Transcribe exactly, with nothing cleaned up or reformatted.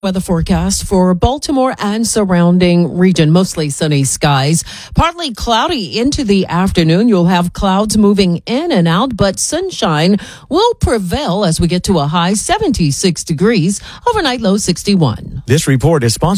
weather forecast for Baltimore and surrounding region. Mostly sunny skies. Partly cloudy into the afternoon. You'll have clouds moving in and out, but sunshine will prevail as we get to a high seventy-six degrees. Overnight low sixty-one. This report is sponsored